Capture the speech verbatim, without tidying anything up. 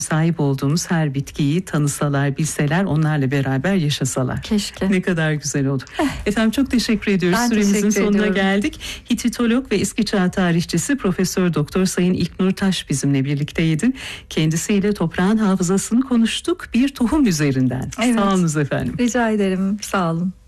sahip olduğumuz her bitkiyi tanısalar, bilseler, onlarla beraber yaşasalar. Keşke. Ne kadar güzel olur. Efendim çok teşekkür ediyoruz. Ben Süremizin teşekkür sonuna ediyorum. geldik. Hititolog ve eski çağ tarihçisi Profesör Doktor Sayın İlknur Taş bizimle birlikteydi. Kendisiyle toprağın hafızasını konuştuk bir tohum üzerinden. Evet. Sağ olunuz efendim. Rica ederim. Sağ olun.